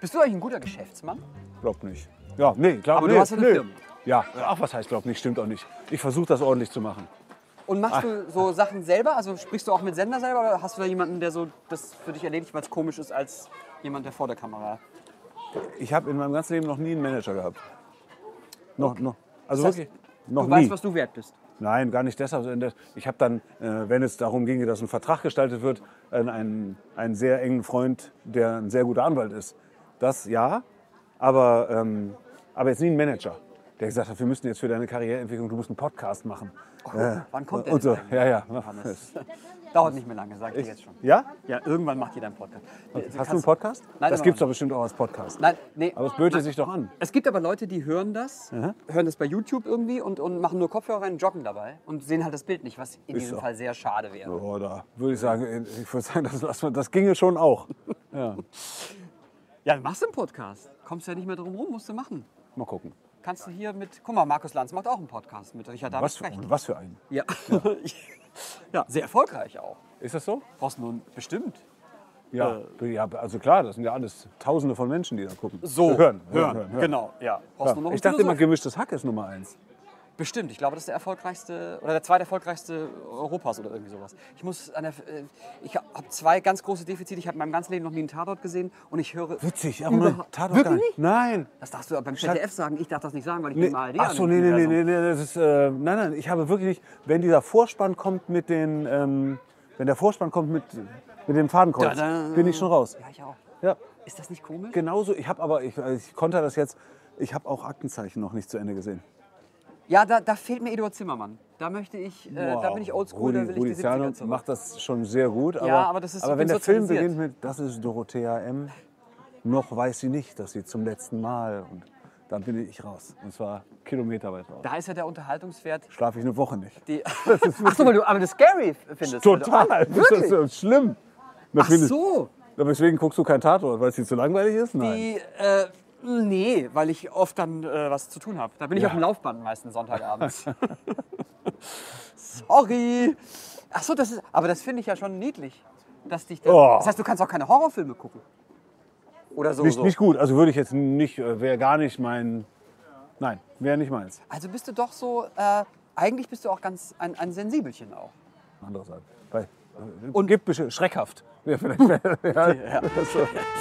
Bist du eigentlich ein guter Geschäftsmann? Glaub nicht. Ja, nee, glaub Aber nee, du hast ja eine nee. Firma. Ja, ach, was heißt glaub nicht, stimmt auch nicht. Ich versuche das ordentlich zu machen. Und machst du so Sachen selber? Also sprichst du auch mit Sender selber oder hast du da jemanden, der so das für dich erledigt, weil es komisch ist als jemand, der vor der Kamera? Ich habe in meinem ganzen Leben noch nie einen Manager gehabt. Noch. Also Das heißt, wirklich, noch Du nie. weißt, was du wert bist. Nein, gar nicht deshalb. Ich habe dann, wenn es darum ginge, dass ein Vertrag gestaltet wird, einen sehr engen Freund, der ein sehr guter Anwalt ist. Das ja, aber jetzt nie ein Manager, der gesagt hat, wir müssen jetzt für deine Karriereentwicklung, du musst einen Podcast machen. Wann kommt der Und so, denn ja. Johannes? Dauert nicht mehr lange, sag ich jetzt schon. Ja? Ja, irgendwann macht jeder einen Podcast. Hast du einen Podcast? Nein, das noch gibt es nicht. doch bestimmt auch als Podcast. Nein, nee. Aber es böte sich doch an. Es gibt aber Leute, die hören das bei YouTube irgendwie und machen nur Kopfhörer rein, joggen dabei und sehen halt das Bild nicht, was in diesem so. Fall sehr schade wäre. Oder würde ich sagen, das ginge schon auch. Ja. Ja, du machst einen Podcast. Kommst ja nicht mehr drum rum, musst du machen. Mal gucken. Kannst du hier mit, guck mal, Markus Lanz macht auch einen Podcast mit Richard David Precht. Was für einen? Ja. Ja, sehr erfolgreich auch. Ist das so? Brauchst nur bestimmt. Ja, also klar, das sind ja alles Tausende von Menschen, die da gucken. So, hören. Genau, ja. Brauchst nur noch einen Ich dachte immer, Philosoph. gemischtes Hack ist Nummer 1. Bestimmt, ich glaube, das ist der erfolgreichste oder der zweiterfolgreichste Europas oder irgendwie sowas. Ich habe 2 ganz große Defizite. Ich habe in meinem ganzen Leben noch nie einen Tatort gesehen und ich höre. Witzig, aber Tatort Wirklich gar nicht. nicht? Nein. Das darfst du beim ZDF sagen. Ich darf das nicht sagen, weil ich Nee. bin mal ARD. Ach so, nee, das ist, nein, ich habe wirklich nicht, wenn dieser Vorspann kommt mit den, wenn der Vorspann kommt mit dem Fadenkreuz, bin ich schon raus. Ja, ich auch. Ja, Ist das nicht komisch? genauso, ich konnte das jetzt, ich habe auch Aktenzeichen noch nicht zu Ende gesehen. Ja, da fehlt mir Eduard Zimmermann. Da möchte ich, da bin ich oldschool, da will ich Rudi die 70er Zerno zurück. macht das schon sehr gut, aber, Ja, aber das ist- ich wenn bin der Film sozialisiert. beginnt mit, das ist Dorothea M., noch weiß sie nicht, dass sie zum letzten Mal, und dann bin ich raus. Und zwar kilometerweit raus. Da ist ja der Unterhaltungswert. Schlafe ich eine Woche nicht. Ach so, weil du aber das scary findest. Total, das Wirklich? ist so schlimm. Ach so. Aber deswegen guckst du kein Tatort, weil es dir zu langweilig ist? Nein. Nee, weil ich oft dann was zu tun habe. Da bin ich Ja. auf dem Laufband meistens Sonntagabends. Sorry. Ach so, aber das finde ich ja schon niedlich. Dass dich das, Oh. das heißt, du kannst auch keine Horrorfilme gucken. Oder so. Nicht gut, also würde ich jetzt nicht, wäre gar nicht mein, nein, wäre nicht meins. Also bist du doch so, eigentlich bist du auch ganz ein Sensibelchen auch. Andererseits. Und gibt schreckhaft. Ja, vielleicht, ja, so.